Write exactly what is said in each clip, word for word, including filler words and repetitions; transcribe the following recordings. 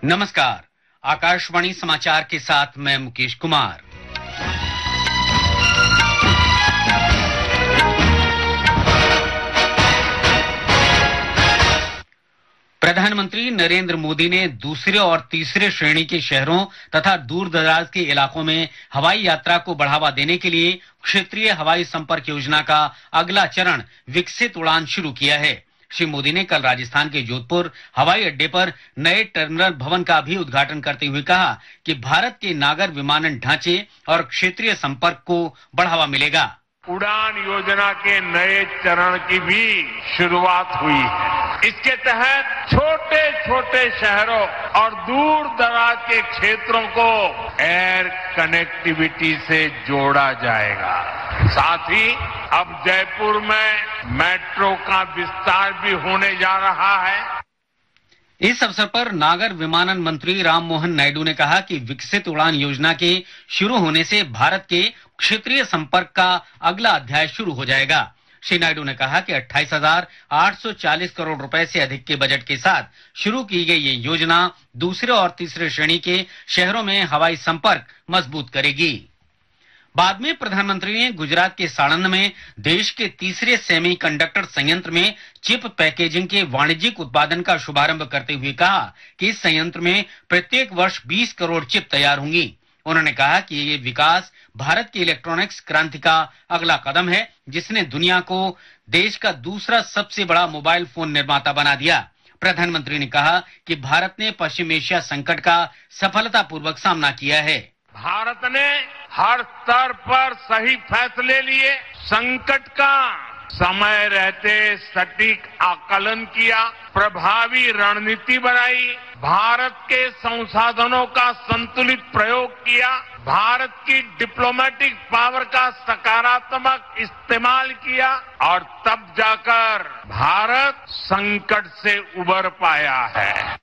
नमस्कार, आकाशवाणी समाचार के साथ मैं मुकेश कुमार। प्रधानमंत्री नरेंद्र मोदी ने दूसरे और तीसरे श्रेणी के शहरों तथा दूर दराज के इलाकों में हवाई यात्रा को बढ़ावा देने के लिए क्षेत्रीय हवाई संपर्क योजना का अगला चरण विकसित उड़ान शुरू किया है। श्री मोदी ने कल राजस्थान के जोधपुर हवाई अड्डे पर नए टर्मिनल भवन का भी उद्घाटन करते हुए कहा कि भारत के नागर विमानन ढांचे और क्षेत्रीय संपर्क को बढ़ावा मिलेगा। उड़ान योजना के नए चरण की भी शुरुआत हुई है। इसके तहत छोटे छोटे शहरों और दूर दराज के क्षेत्रों को एयर कनेक्टिविटी से जोड़ा जाएगा। साथ ही अब जयपुर में मेट्रो का विस्तार भी होने जा रहा है। इस अवसर पर नागर विमानन मंत्री राममोहन नायडू ने कहा कि विकसित उड़ान योजना के शुरू होने से भारत के क्षेत्रीय संपर्क का अगला अध्याय शुरू हो जाएगा। श्री नायडू ने कहा कि अट्ठाईस हजार आठ सौ चालीस करोड़ रुपए से अधिक के बजट के साथ शुरू की गई ये योजना दूसरे और तीसरे श्रेणी के शहरों में हवाई संपर्क मजबूत करेगी। बाद में प्रधानमंत्री ने गुजरात के साणंद में देश के तीसरे सेमीकंडक्टर संयंत्र में चिप पैकेजिंग के वाणिज्यिक उत्पादन का शुभारंभ करते हुए कहा कि इस संयंत्र में प्रत्येक वर्ष बीस करोड़ चिप तैयार होंगी। उन्होंने कहा कि ये विकास भारत की इलेक्ट्रॉनिक्स क्रांति का अगला कदम है, जिसने दुनिया को देश का दूसरा सबसे बड़ा मोबाइल फोन निर्माता बना दिया। प्रधानमंत्री ने कहा कि भारत ने पश्चिम एशिया संकट का सफलतापूर्वक सामना किया है। भारत ने हर स्तर पर सही फैसले लिए, संकट का समय रहते सटीक आकलन किया, प्रभावी रणनीति बनाई, भारत के संसाधनों का संतुलित प्रयोग किया, भारत की डिप्लोमेटिक पावर का सकारात्मक इस्तेमाल किया और तब जाकर भारत संकट से उबर पाया है।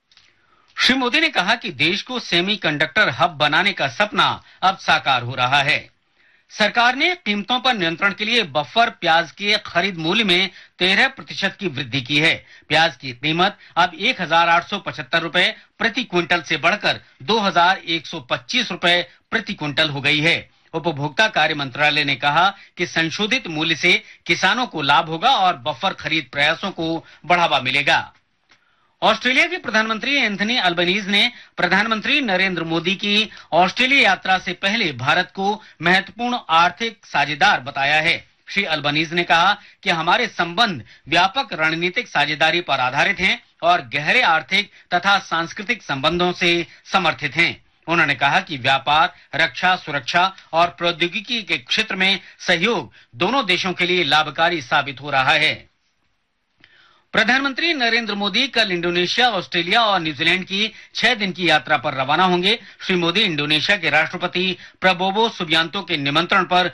श्री मोदी ने कहा कि देश को सेमीकंडक्टर हब बनाने का सपना अब साकार हो रहा है। सरकार ने कीमतों पर नियंत्रण के लिए बफर प्याज के खरीद मूल्य में तेरह प्रतिशत की वृद्धि की है। प्याज की कीमत अब एक हजार आठ सौ पचहत्तर रुपए प्रति क्विंटल से बढ़कर दो हजार एक सौ पच्चीस रुपए प्रति क्विंटल हो गई है। उपभोक्ता कार्य मंत्रालय ने कहा कि संशोधित मूल्य से किसानों को लाभ होगा और बफर खरीद प्रयासों को बढ़ावा मिलेगा। ऑस्ट्रेलिया के प्रधानमंत्री एंथनी अल्बनीज ने प्रधानमंत्री नरेंद्र मोदी की ऑस्ट्रेलिया यात्रा से पहले भारत को महत्वपूर्ण आर्थिक साझेदार बताया है। श्री अल्बनीज ने कहा कि हमारे संबंध व्यापक रणनीतिक साझेदारी पर आधारित हैं और गहरे आर्थिक तथा सांस्कृतिक संबंधों से समर्थित हैं। उन्होंने कहा कि व्यापार, रक्षा, सुरक्षा और प्रौद्योगिकी के क्षेत्र में सहयोग दोनों देशों के लिए लाभकारी साबित हो रहा है। प्रधानमंत्री नरेंद्र मोदी कल इंडोनेशिया, ऑस्ट्रेलिया और न्यूजीलैंड की छह दिन की यात्रा पर रवाना होंगे। श्री मोदी इंडोनेशिया के राष्ट्रपति प्रबोवो सुबियांतो के निमंत्रण पर